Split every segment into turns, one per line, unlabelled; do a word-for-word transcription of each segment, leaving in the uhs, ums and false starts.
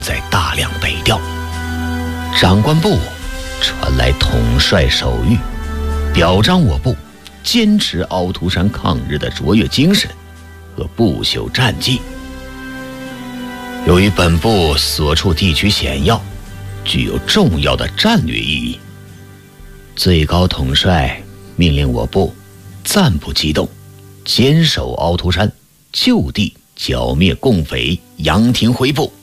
在大梁北调。长官部传来统帅手谕，表彰我部坚持凹凸山抗日的卓越精神和不朽战绩。由于本部所处地区险要，具有重要的战略意义，最高统帅命令我部暂不机动，坚守凹凸山，就地剿灭共匪杨廷辉部。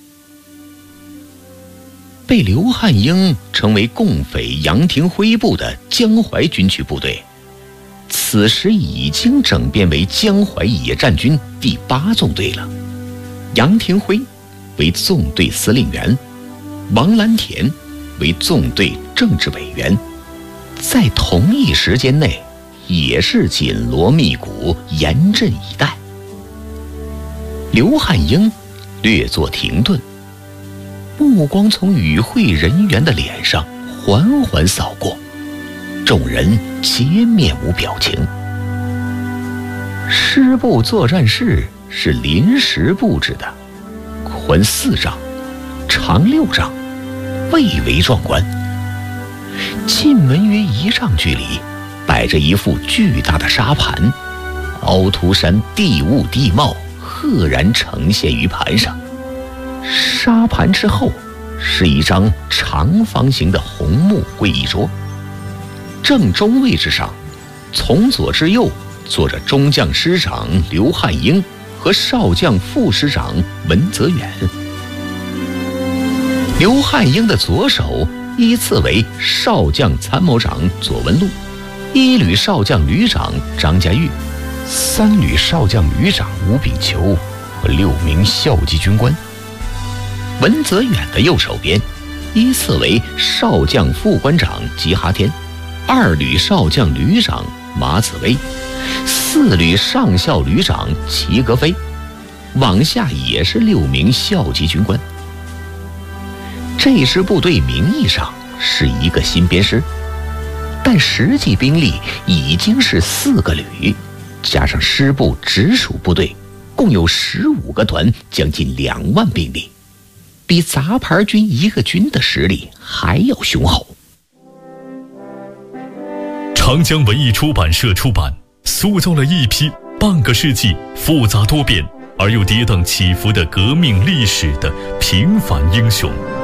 被刘汉英称为共匪杨廷辉部的江淮军区部队，此时已经整编为江淮野战军第八纵队了。杨廷辉为纵队司令员，王蓝田为纵队政治委员，在同一时间内也是紧锣密鼓，严阵以待。刘汉英略作停顿，目光从与会人员的脸上缓缓扫过，众人皆面无表情。师部作战室是临时布置的，宽四丈，长六丈，蔚为壮观。进门约一丈距离，摆着一副巨大的沙盘，凹凸山地物地貌赫然呈现于盘上。沙盘之后是一张长方形的红木会议桌，正中位置上，从左至右坐着中将师长刘汉英和少将副师长文泽远。刘汉英的左手依次为少将参谋长左文禄，一旅少将旅长张家玉，三旅少将旅长吴秉求和六名校级军官。文泽远的右手边依次为少将副官长吉哈天，二旅少将旅长马子威，四旅上校旅长齐格飞，往下也是六名校级军官。这支部队名义上是一个新编师，但实际兵力已经是四个旅，加上师部直属部队，共有十五个团，将近两万兵力，比杂牌军一个军的实力还要雄厚。
长江文艺出版社出版，塑造了一批半个世纪复杂多变而又跌宕起伏的革命历史的平凡英雄。